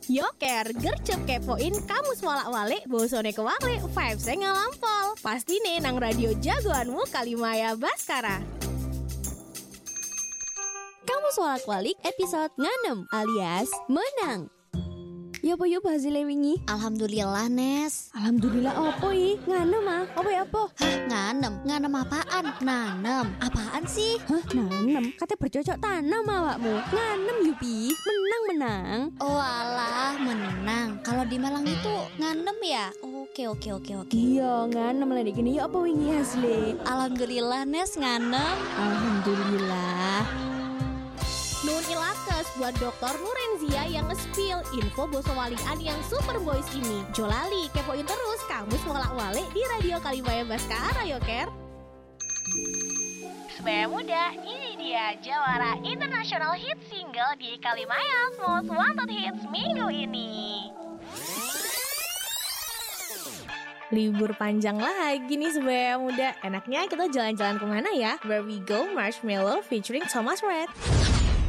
Yoker, gercep kepoin kamus walak-walik, bosone kewalik, vibes-nya ngalampol. Pasti nih nang radio jagoanmu Kalimaya Baskara. Kamus walak-walik episode 6 alias menang. Ya apa yuk hasilnya wingi? Alhamdulillah Nes. Alhamdulillah apa i? Nganem ah? Apa ya apa? Hah, nganem apaan? Nanem, apaan sih? Hah, nanem? Katanya bercocok tanam awakmu. Nganem yupi, menang. Oh alah, menang. Kalau di Malang itu nganem ya? Oke. Iya, nganem lah gini. Ya apa wingi hasilnya? Alhamdulillah Nes, nganem. Alhamdulillah. Nun ilakes buat Dr. Nurenzia yang nge-spill info boso walian yang super boys ini. Jolali, kepoin terus kamus walak-walik di radio Kalimaya Baskara, Yoker. Sebaya muda, ini dia jawara international hit single di Kalimaya's Most Wanted Hits minggu ini. Libur panjang lagi nih sebaya muda. Enaknya kita jalan-jalan kemana ya? Where we go Marshmallow featuring Thomas Red.